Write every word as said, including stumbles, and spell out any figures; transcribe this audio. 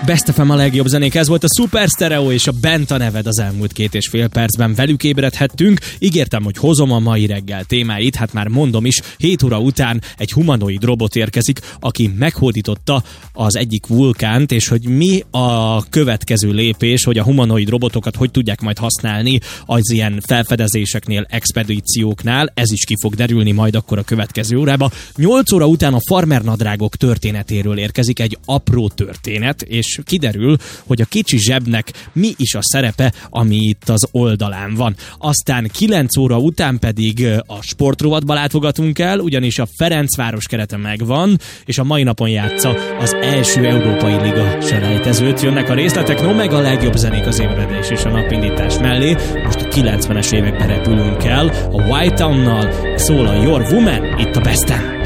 Best ef em a legjobb zenék, ez volt a Super Stereo és a Bent a neved az elmúlt két és fél percben. Velük ébredhettünk, ígértem, hogy hozom a mai reggel témáit, hát már mondom is, hét óra után egy humanoid robot érkezik, aki meghódította az egyik vulkánt, és hogy mi a következő lépés, hogy a humanoid robotokat hogy tudják majd használni az ilyen felfedezéseknél, expedícióknál, ez is ki fog derülni majd akkor a következő órába. nyolc óra után a farmernadrágok történetéről érkezik egy apró történet, és kiderül, hogy a kicsi zsebnek mi is a szerepe, ami itt az oldalán van. Aztán kilenc óra után pedig a sportrovatba látogatunk el, ugyanis a Ferencváros kerete megvan, és a mai napon játsza az első Európai Liga selejtezőt. Jönnek a részletek, no meg a legjobb zenék az ébredés és a napindítás mellé. Most a kilencvenes években repülünk el, a White Town-nal szól a Your Woman itt a Besten.